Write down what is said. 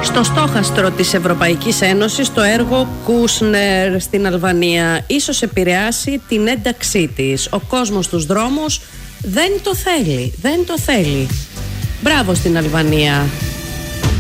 Στο στόχαστρο της Ευρωπαϊκής Ένωσης το έργο Κούσνερ στην Αλβανία ίσως επηρεάσει την ένταξή της. Ο κόσμος στους δρόμους δεν το θέλει. Μπράβο στην Αλβανία.